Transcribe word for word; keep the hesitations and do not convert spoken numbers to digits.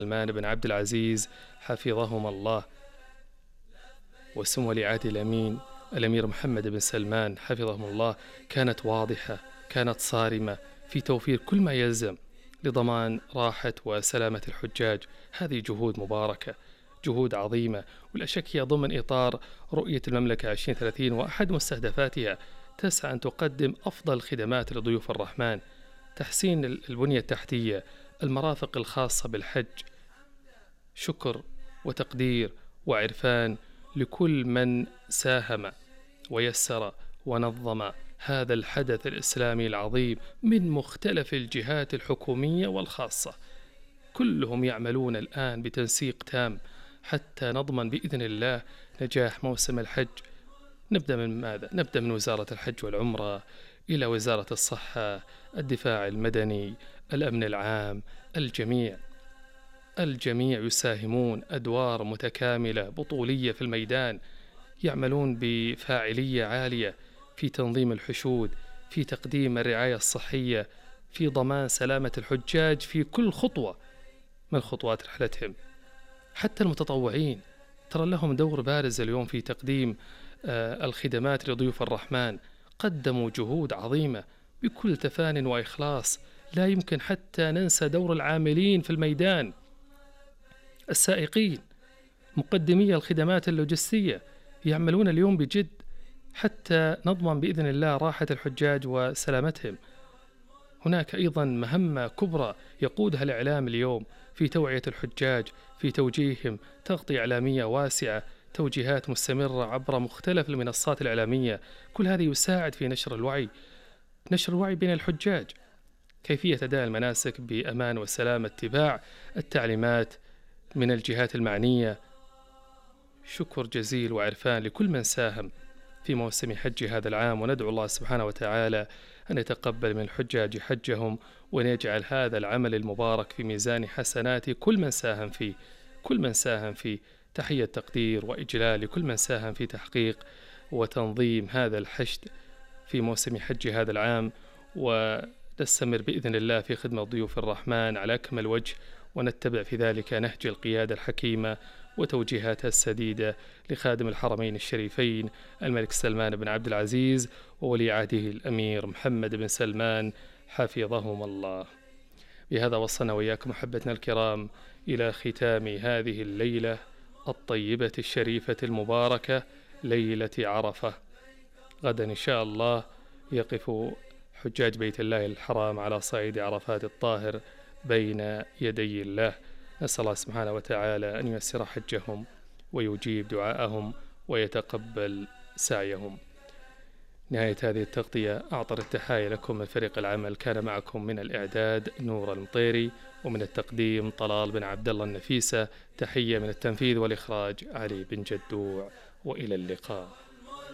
سلمان بن عبد العزيز حفظهما الله، وسمو ولي عهد الأمين الأمير محمد بن سلمان حفظهم الله كانت واضحة، كانت صارمة في توفير كل ما يلزم لضمان راحة وسلامة الحجاج. هذه جهود مباركة، جهود عظيمة، ولا شك هي ضمن إطار رؤية المملكة عشرين ثلاثين، وأحد مستهدفاتها تسعى أن تقدم أفضل الخدمات لضيوف الرحمن، تحسين البنية التحتية، المرافق الخاصة بالحج. شكر وتقدير وعرفان لكل من ساهم ويسر ونظم هذا الحدث الإسلامي العظيم من مختلف الجهات الحكومية والخاصة. كلهم يعملون الآن بتنسيق تام حتى نضمن بإذن الله نجاح موسم الحج. نبدأ من ماذا؟ نبدأ من وزارة الحج والعمرة إلى وزارة الصحة، الدفاع المدني، الأمن العام. الجميع الجميع يساهمون أدوار متكاملة بطولية في الميدان، يعملون بفاعلية عالية في تنظيم الحشود، في تقديم الرعاية الصحية، في ضمان سلامة الحجاج في كل خطوة من خطوات رحلتهم. حتى المتطوعين ترى لهم دور بارز اليوم في تقديم آه الخدمات لضيوف الرحمن، قدموا جهود عظيمة بكل تفان وإخلاص. لا يمكن حتى ننسى دور العاملين في الميدان، السائقين، مقدمي الخدمات اللوجستية، يعملون اليوم بجد حتى نضمن بإذن الله راحة الحجاج وسلامتهم. هناك أيضا مهمة كبرى يقودها الإعلام اليوم في توعية الحجاج، في توجيههم تغطية إعلامية واسعة، توجيهات مستمرة عبر مختلف المنصات الإعلامية. كل هذا يساعد في نشر الوعي، نشر الوعي بين الحجاج، كيفية أداء المناسك بأمان وسلام، اتباع التعليمات من الجهات المعنية. شكر جزيل وعرفان لكل من ساهم في موسم حج هذا العام، وندعو الله سبحانه وتعالى أن يتقبل من الحجاج حجهم، وأن يجعل هذا العمل المبارك في ميزان حسنات كل من ساهم فيه، كل من ساهم فيه. تحية تقدير وإجلال لكل من ساهم في تحقيق وتنظيم هذا الحشد في موسم حج هذا العام، ونستمر بإذن الله في خدمة ضيوف الرحمن على أكمل وجه، ونتبع في ذلك نهج القيادة الحكيمة وتوجيهاتها السديدة لخادم الحرمين الشريفين الملك سلمان بن عبد العزيز وولي عهده الأمير محمد بن سلمان حفظهما الله. بهذا وصلنا وإياكم محبتنا الكرام إلى ختام هذه الليلة الطيبة الشريفة المباركة، ليلة عرفة. غدا إن شاء الله يقف حجاج بيت الله الحرام على صعيد عرفات الطاهر بين يدي الله. نسأل الله سبحانه وتعالى أن ييسر حجهم ويجيب دعاءهم ويتقبل سعيهم. نهاية هذه التغطية أعطر التحايا لكم من فريق العمل. كان معكم من الإعداد نور المطيري، ومن التقديم طلال بن عبد الله النفيسة. تحية من التنفيذ والإخراج علي بن جدوع، وإلى اللقاء.